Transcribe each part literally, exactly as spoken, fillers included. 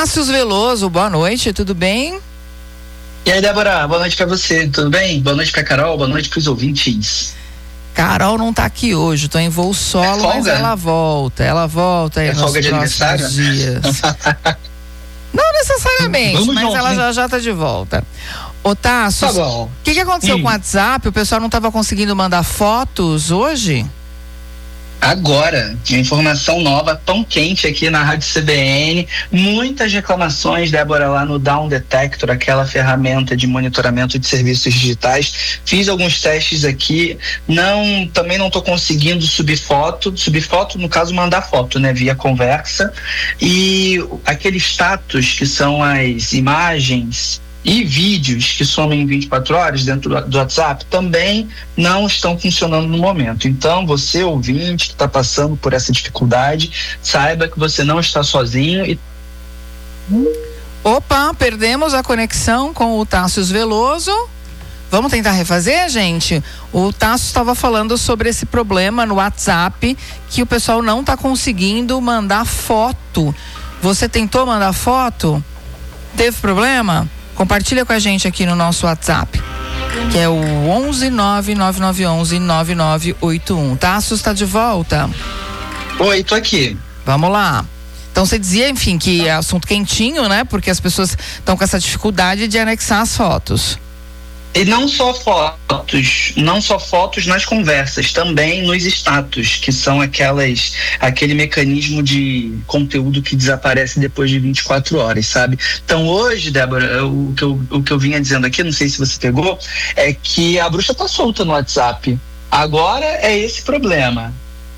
Tássius Veloso, boa noite, tudo bem? E aí, Débora, boa noite pra você, tudo bem? Boa noite pra Carol, boa noite pros ouvintes. Carol não tá aqui hoje, tô em voo solo, é mas ela volta, ela volta aí é nos folga de próximos dias. Não necessariamente, Vamos mas junto, ela hein? já já tá de volta. Ô Tássius, tá bom. O que que aconteceu hum. com o WhatsApp? O pessoal não tava conseguindo mandar fotos hoje? Agora, de informação nova, tão quente aqui na Rádio C B N, muitas reclamações, Débora, lá no Down Detector, aquela ferramenta de monitoramento de serviços digitais. Fiz alguns testes aqui, não, também não estou conseguindo subir foto, subir foto, no caso, mandar foto, né, via conversa, e aquele status que são as imagens e vídeos que somem em vinte e quatro horas dentro do WhatsApp também não estão funcionando no momento. Então, você, ouvinte, que está passando por essa dificuldade, saiba que você não está sozinho. E... Opa, perdemos a conexão com o Tássius Veloso. Vamos tentar refazer, gente? O Tássius estava falando sobre esse problema no WhatsApp, que o pessoal não está conseguindo mandar foto. Você tentou mandar foto? Teve problema? Compartilha com a gente aqui no nosso WhatsApp, que é o onze nove nove nove onze nove nove oito um. Tássius está de volta? Oi, tô aqui. Vamos lá. Então você dizia, enfim, que é assunto quentinho, né? Porque as pessoas estão com essa dificuldade de anexar as fotos. E não só fotos, não só fotos nas conversas, também nos status, que são aquelas, aquele mecanismo de conteúdo que desaparece depois de vinte e quatro horas, sabe? Então hoje, Débora, o que eu, o que eu vinha dizendo aqui, não sei se você pegou, é que a bruxa tá solta no WhatsApp. Agora é esse problema.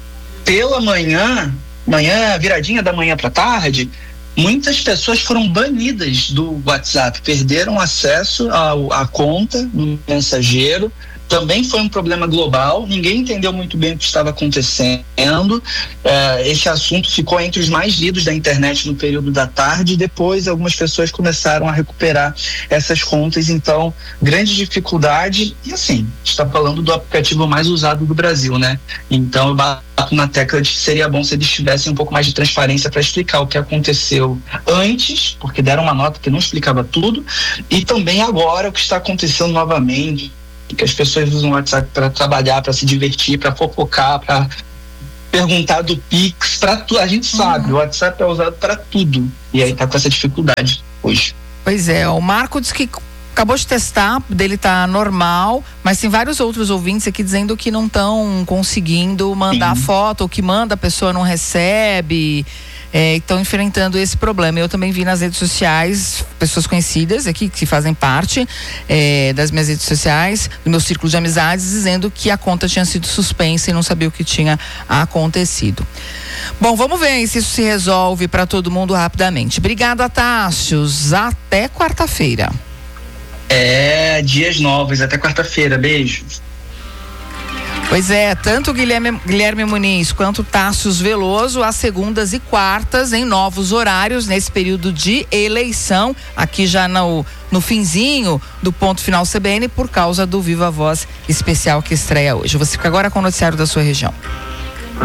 Pela manhã, manhã, viradinha da manhã pra tarde, muitas pessoas foram banidas do WhatsApp, perderam acesso à conta no mensageiro. Também foi um problema global, ninguém entendeu muito bem o que estava acontecendo. É, esse assunto ficou entre os mais lidos da internet no período da tarde, e depois algumas pessoas começaram a recuperar essas contas. Então, grande dificuldade. E assim, está falando do aplicativo mais usado do Brasil, né? Então eu bato na tecla de que seria bom se eles tivessem um pouco mais de transparência para explicar o que aconteceu antes, porque deram uma nota que não explicava tudo, e também agora o que está acontecendo novamente, que as pessoas usam o WhatsApp para trabalhar, para se divertir, para fofocar, para perguntar do Pix, para tudo. A gente sabe, uhum. O WhatsApp é usado para tudo, e aí tá com essa dificuldade hoje. Pois é, o Marco disse que acabou de testar, dele tá normal, mas tem vários outros ouvintes aqui dizendo que não estão conseguindo mandar Sim. foto, ou que manda, a pessoa não recebe. É, estão enfrentando esse problema. Eu também vi nas redes sociais pessoas conhecidas aqui que fazem parte é, das minhas redes sociais, do meu círculo de amizades, dizendo que a conta tinha sido suspensa e não sabia o que tinha acontecido. Bom, vamos ver se isso se resolve para todo mundo rapidamente. Obrigada, Tássius. Até quarta-feira. É, dias novos, até quarta-feira. Beijo. Pois é, tanto o Guilherme, Guilherme Muniz quanto o Tássius Veloso, às segundas e quartas, em novos horários, nesse período de eleição, aqui já no, no finzinho do Ponto Final C B N, por causa do Viva Voz especial que estreia hoje. Você fica agora com o noticiário da sua região.